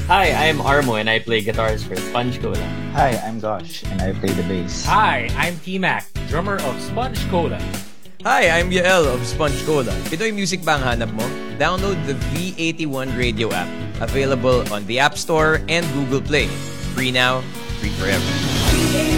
Hi, I'm Armo and I play guitars for Sponge Cola. Hi, I'm Gosh, and I play the bass. Hi, I'm T-Mac, drummer of Sponge Cola. Hi, I'm Yael of Sponge Cola. Pinoy music ba ang hanap mo? Download the V81 Radio app. Available on the App Store and Google Play. Free now, free forever.